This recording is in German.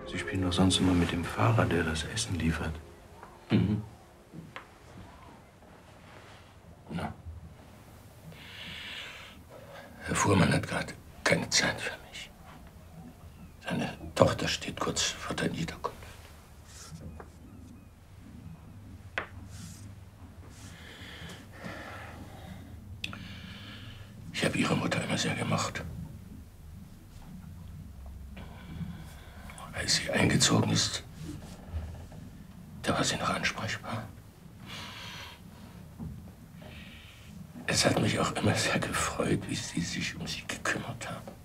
Sie spielen doch sonst immer mit dem Fahrer, der das Essen liefert. Mhm. Na. Herr Fuhrmann hat gerade keine Zeit für mich. Seine Tochter steht kurz vor der Niederkunft. Ich habe Ihre Mutter immer sehr gemocht. Als sie eingezogen ist, da war sie noch ansprechbar. Es hat mich auch immer sehr gefreut, wie Sie sich um sie gekümmert haben.